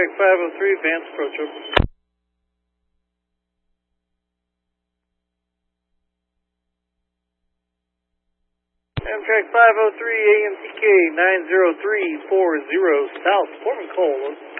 Amtrak 503, advance approach over. Amtrak 503, AMTK 90340, south, Portman Cole.